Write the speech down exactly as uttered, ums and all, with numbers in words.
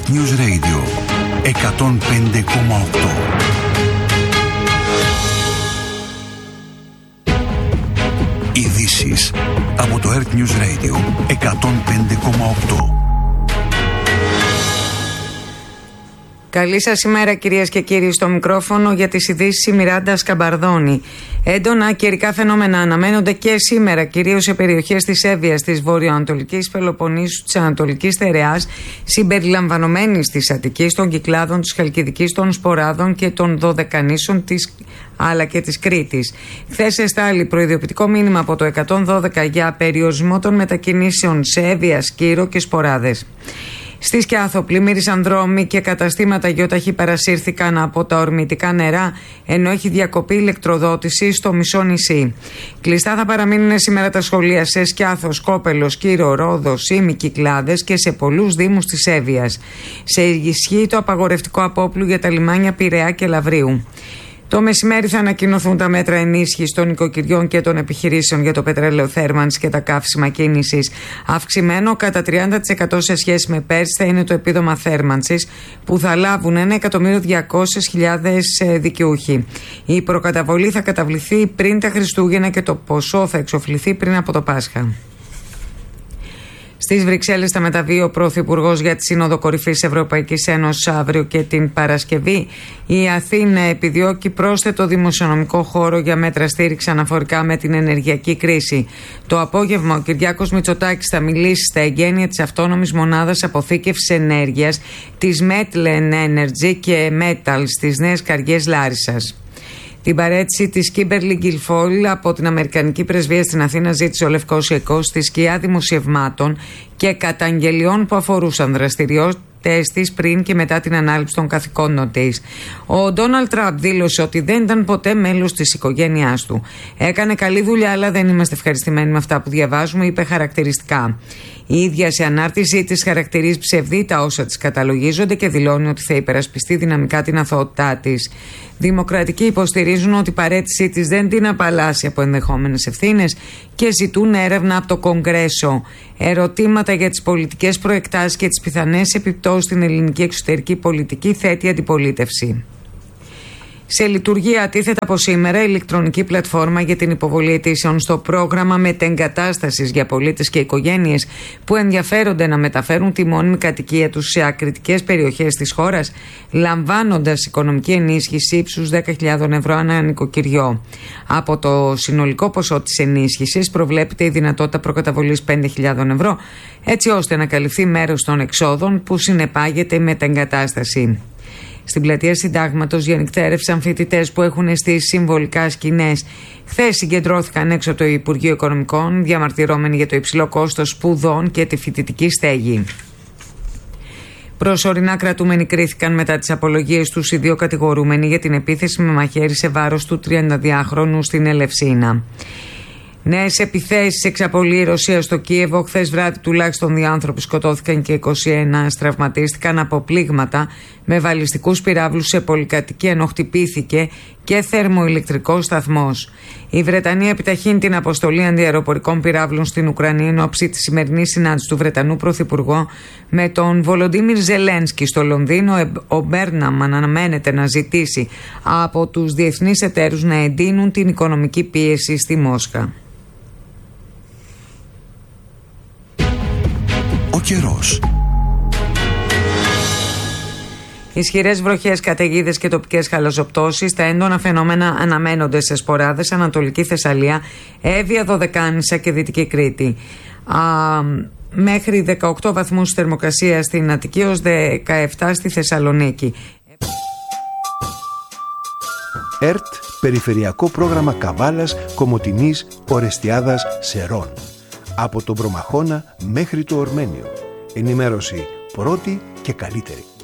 News Radio εκατόν πέντε κόμμα οκτώ. Ειδήσεις από το Earth News Radio εκατόν πέντε κόμμα οκτώ. Καλή σας ημέρα, κυρίες και κύριοι. Στο μικρόφωνο για τις ειδήσεις η Μιράντα Σκαμπαρδόνη. Έντονα καιρικά φαινόμενα αναμένονται και σήμερα, κυρίως σε περιοχές της Εύβοιας, της βορειοανατολικής Πελοποννήσου, της Ανατολικής Στερεάς, συμπεριλαμβανομένης της Αττικής, των Κυκλάδων, της Χαλκιδικής, των Σποράδων και των Δωδεκανήσων, της, αλλά και της Κρήτης. Χθες εστάλει προειδοποιητικό μήνυμα από το εκατόν δώδεκα για περιορισμό των μετακινήσεων σε Εύβοια, Σκύρο και Σποράδες. Στη Σκιάθο πλημμύρισαν δρόμοι και καταστήματα γεωταχή παρασύρθηκαν από τα ορμητικά νερά, ενώ έχει διακοπεί ηλεκτροδότηση στο μισό νησί. Κλειστά θα παραμείνουν σήμερα τα σχολεία σε Σκιάθο, Σκόπελο, Σκύρο, Ρόδο, Σύμη, Κυκλάδες και σε πολλούς δήμους της Εύβοιας. Σε ισχύει το απαγορευτικό απόπλου για τα λιμάνια Πειραιά και Λαβρίου. Το μεσημέρι θα ανακοινωθούν τα μέτρα ενίσχυσης των οικοκυριών και των επιχειρήσεων για το πετρέλαιο θέρμανσης και τα καύσιμα κίνησης. Αυξημένο κατά τριάντα τοις εκατό σε σχέση με πέρσι θα είναι το επίδομα θέρμανσης που θα λάβουν ένα εκατομμύριο διακόσιες χιλιάδες δικαιούχοι. Η προκαταβολή θα καταβληθεί πριν τα Χριστούγεννα και το ποσό θα εξοφληθεί πριν από το Πάσχα. Στις Βρυξέλλες θα μεταβεί ο Πρωθυπουργός για τη Σύνοδο Κορυφής Ευρωπαϊκής Ένωσης αύριο και την Παρασκευή. Η Αθήνα επιδιώκει πρόσθετο δημοσιονομικό χώρο για μέτρα στήριξη αναφορικά με την ενεργειακή κρίση. Το απόγευμα ο Κυριάκος Μητσοτάκης θα μιλήσει στα εγγένεια της αυτόνομης μονάδας αποθήκευσης ενέργειας της Metlen Energy και Metals στις Νέες Καριές Λάρισσας. Την παρέτηση της Κίμπερλι Γκιλφόλ από την Αμερικανική Πρεσβεία στην Αθήνα ζήτησε ο Λευκός Οίκος στη σκιά δημοσιευμάτων και καταγγελιών που αφορούσαν δραστηριότητες της πριν και μετά την ανάληψη των καθηκόντων της. Ο Ντόναλντ Τραμπ δήλωσε ότι δεν ήταν ποτέ μέλος της οικογένειάς του. Έκανε καλή δουλειά, αλλά δεν είμαστε ευχαριστημένοι με αυτά που διαβάζουμε, είπε χαρακτηριστικά. Η ίδια σε ανάρτησή της χαρακτηρίζει ψευδή τα όσα της καταλογίζονται και δηλώνει ότι θα υπερασπιστεί δυναμικά την αθωότητά της. Δημοκρατικοί υποστηρίζουν ότι η παρέτησή της δεν την απαλλάσσει από ενδεχόμενες ευθύνες και ζητούν έρευνα από το Κογκρέσο. Ερωτήματα για τις πολιτικές προεκτάσεις και τις πιθανές επιπτώσεις στην ελληνική εξωτερική πολιτική θέτει η αντιπολίτευση. Σε λειτουργία τίθεται από σήμερα η ηλεκτρονική πλατφόρμα για την υποβολή αιτήσεων στο πρόγραμμα μετεγκατάστασης για πολίτες και οικογένειες που ενδιαφέρονται να μεταφέρουν τη μόνιμη κατοικία τους σε ακριτικές περιοχές της χώρας, λαμβάνοντας οικονομική ενίσχυση ύψους δέκα χιλιάδες ευρώ ανά νοικοκυριό. Από το συνολικό ποσό της ενίσχυσης προβλέπεται η δυνατότητα προκαταβολής πέντε χιλιάδες ευρώ, έτσι ώστε να καλυφθεί μέρος των εξόδων που συνεπάγεται η μετεγκατάσταση. Στην πλατεία Συντάγματος διανυκτέρευσαν φοιτητές που έχουν στήσει συμβολικά σκηνές. Χθες συγκεντρώθηκαν έξω από το Υπουργείο Οικονομικών, διαμαρτυρώμενοι για το υψηλό κόστος σπουδών και τη φοιτητική στέγη. Προσωρινά κρατούμενοι κρίθηκαν μετά τις απολογίες τους οι δύο κατηγορούμενοι για την επίθεση με μαχαίρι σε βάρος του τριανταδυάχρονου στην Ελευσίνα. Νέες επιθέσεις εξαπολύει η Ρωσία στο Κίεβο. Χθες βράδυ τουλάχιστον δύο άνθρωποι σκοτώθηκαν και είκοσι ένα τραυματίστηκαν από πλήγματα με βαλιστικούς πυράβλους σε πολυκατοικία, ενώ χτυπήθηκε και θερμοηλεκτρικός σταθμός. Η Βρετανία επιταχύνει την αποστολή αντιαεροπορικών πυράβλων στην Ουκρανία εν ώψη της σημερινής συνάντησης του Βρετανού Πρωθυπουργού με τον Βολοντίμιρ Ζελένσκι στο Λονδίνο. Ο Μπέρναμ αναμένεται να ζητήσει από τους διεθνείς εταίρους να εντείνουν την οικονομική πίεση στη Μόσχα. Ο καιρός. Ισχυρές βροχές, καταιγίδες και τοπικές χαλαζοπτώσεις. Τα έντονα φαινόμενα αναμένονται σε Σποράδες, Ανατολική Θεσσαλία, Εύβοια, Δωδεκάνησα και Δυτική Κρήτη. Α, μέχρι δεκαοκτώ βαθμούς θερμοκρασία στην Αττική ως δεκαεπτά στη Θεσσαλονίκη. ΕΡΤ, Περιφερειακό Πρόγραμμα Καβάλας, Κομοτηνής, Ορεστιάδας, Σερών. Από τον Προμαχώνα μέχρι το Ορμένιο. Ενημέρωση πρώτη και καλύτερη.